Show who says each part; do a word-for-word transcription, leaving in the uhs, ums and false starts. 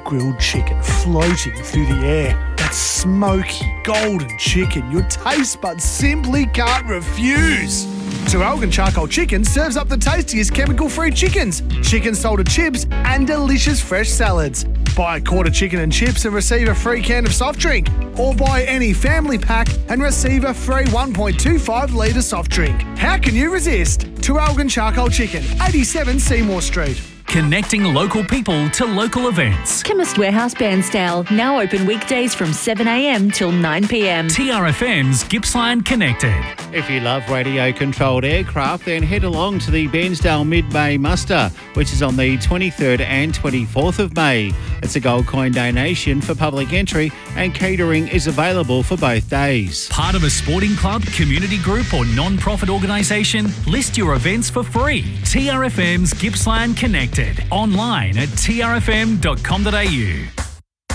Speaker 1: grilled chicken floating through the air. That smoky, golden chicken your taste buds simply can't refuse. Terralgan Charcoal Chicken serves up the tastiest chemical-free chickens, chicken salted chips, and delicious fresh salads. Buy a quarter chicken and chips and receive a free can of soft drink, or buy any family pack and receive a free one point two five litre soft drink. How can you resist? Terralgan Charcoal Chicken, eighty-seven Seymour Street.
Speaker 2: Connecting local people to local events.
Speaker 3: Chemist Warehouse Bairnsdale, now open weekdays from seven a m till nine p m.
Speaker 2: T R F M's Gippsland Connected.
Speaker 4: If you love radio-controlled aircraft, then head along to the Bairnsdale Mid-May Muster, which is on the twenty-third and twenty-fourth of May. It's a gold coin donation for public entry, and catering is available for both days.
Speaker 2: Part of a sporting club, community group or non-profit organisation? List your events for free. T R F M's Gippsland Connected. Online at t r f m dot com dot a u.